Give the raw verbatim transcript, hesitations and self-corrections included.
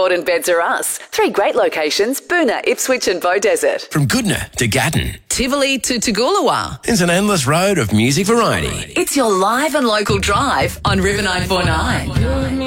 Gordon, Beds Are Us. Three great locations, Boonah, Ipswich and Beaudesert. From Goodna to Gatton, Tivoli to Toogoolawah. there's an endless road of music variety. It's your live and local drive on River nine four nine.